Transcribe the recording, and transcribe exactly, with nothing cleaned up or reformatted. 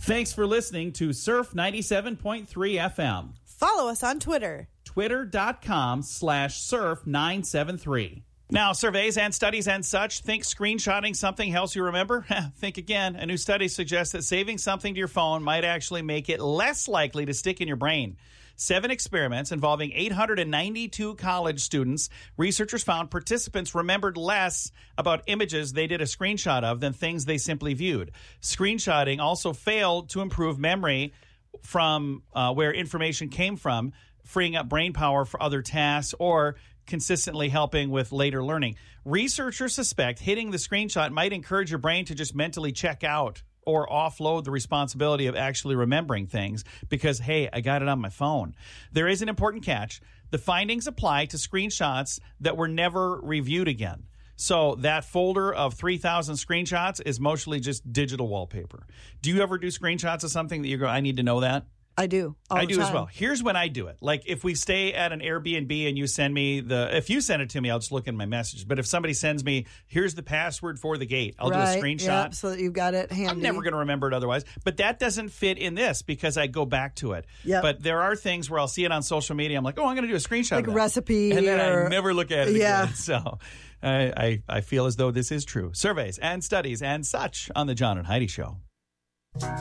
Thanks for listening to Surf ninety-seven point three F M. Follow us on Twitter. Twitter.com slash surf 973. Now, surveys and studies and such, think screenshotting something helps you remember? Think again. A new study suggests that saving something to your phone might actually make it less likely to stick in your brain. Seven experiments involving eight hundred ninety-two college students, researchers found participants remembered less about images they did a screenshot of than things they simply viewed. Screenshotting also failed to improve memory from uh, where information came from, freeing up brain power for other tasks or consistently helping with later learning. Researchers suspect hitting the screenshot might encourage your brain to just mentally check out or offload the responsibility of actually remembering things because, hey, I got it on my phone. There is an important catch. The findings apply to screenshots that were never reviewed again. So that folder of three thousand screenshots is mostly just digital wallpaper. Do you ever do screenshots of something that you go, I need to know that? I do. All I the do time. as well. Here's when I do it. Like if we stay at an Airbnb and you send me the, if you send it to me, I'll just look in my messages. But if somebody sends me, here's the password for the gate, I'll right. do a screenshot. Yep, so that you've got it handy. I'm never going to remember it otherwise. But that doesn't fit in this because I go back to it. Yep. But there are things where I'll see it on social media. I'm like, oh, I'm going to do a screenshot like of a that. recipe. And then or, I never look at it yeah. again. So I, I, I feel as though this is true. Surveys and studies and such on the John and Heidi Show.